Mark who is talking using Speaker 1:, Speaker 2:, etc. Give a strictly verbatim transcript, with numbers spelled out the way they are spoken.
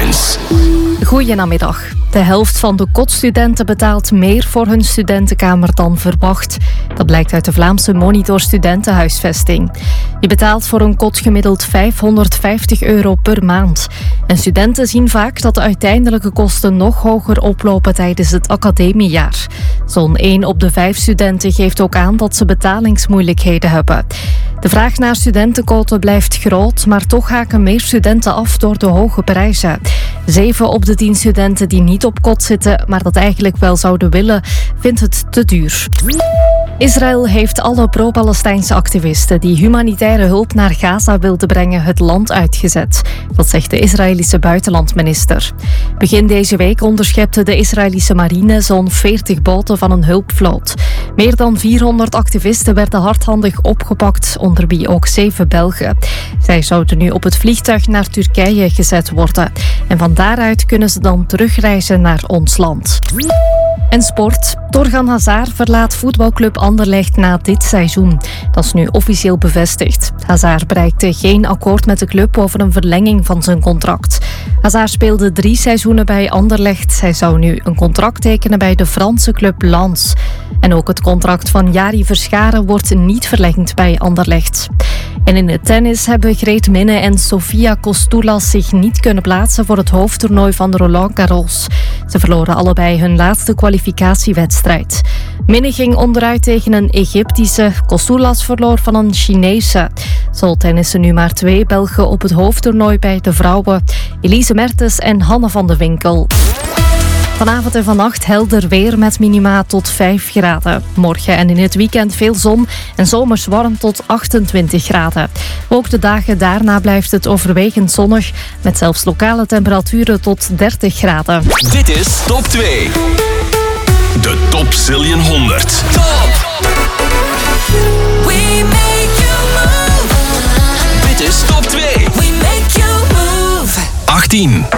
Speaker 1: Dance.
Speaker 2: Goedenamiddag. De helft van de kotstudenten betaalt meer voor hun studentenkamer dan verwacht. Dat blijkt uit de Vlaamse Monitor Studentenhuisvesting. Je betaalt voor een kot gemiddeld vijfhonderdvijftig euro per maand. En studenten zien vaak dat de uiteindelijke kosten nog hoger oplopen tijdens het academiejaar. Zo'n één op de vijf studenten geeft ook aan dat ze betalingsmoeilijkheden hebben. De vraag naar studentenkoten blijft groot, maar toch haken meer studenten af door de hoge prijzen. Zeven op de tien studenten die niet op kot zitten, maar dat eigenlijk wel zouden willen, vindt het te duur. Israël heeft alle pro-Palestijnse activisten die humanitaire hulp naar Gaza wilden brengen het land uitgezet. Dat zegt de Israëlische buitenlandminister. Begin deze week onderschepte de Israëlische marine zo'n veertig boten van een hulpvloot. Meer dan vierhonderd activisten werden hardhandig opgepakt, onder wie ook zeven Belgen. Zij zouden nu op het vliegtuig naar Turkije gezet worden. En van daaruit kunnen ze dan terugreizen naar ons land. En sport. Torgan Hazard verlaat voetbalclub Anderlecht na dit seizoen. Dat is nu officieel bevestigd. Hazard bereikte geen akkoord met de club over een verlenging van zijn contract. Hazard speelde drie seizoenen bij Anderlecht. Hij zou nu een contract tekenen bij de Franse club Lens. En ook het contract van Jari Verscharen wordt niet verlengd bij Anderlecht. En in het tennis hebben Greet Minne en Sofia Kostoulas zich niet kunnen plaatsen voor het hoofdtoernooi van de Roland Garros. Ze verloren allebei hun laatste kwalificatiewedstrijd. Minne ging onderuit tegen een Egyptische, Kostoulas verloor van een Chinese. Zo tennissen nu maar twee Belgen op het hoofdtoernooi bij de vrouwen. Elise Mertens en Hanne van de Winkel. Vanavond en vannacht helder weer met minima tot vijf graden. Morgen en in het weekend veel zon en zomers warm tot achtentwintig graden. Ook de dagen daarna blijft het overwegend zonnig, met zelfs lokale temperaturen tot dertig graden.
Speaker 1: Dit is Top twee. De Top Zillion honderd. Top!
Speaker 3: We make you move.
Speaker 1: Dit is Top twee.
Speaker 3: We make you move.
Speaker 1: achttien.